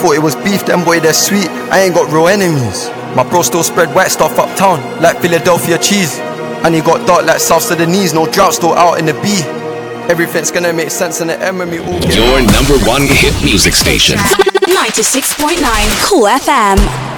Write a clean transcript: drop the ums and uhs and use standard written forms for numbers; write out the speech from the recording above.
thought it was beef, them boy they're sweet. I ain't got real enemies. My bro still spread white stuff uptown, like Philadelphia cheese. And he got dark like South Sudanese, no drought still out in the B. Everything's gonna make sense in the M when we all get your number one hit music station. 96.9 Cool FM.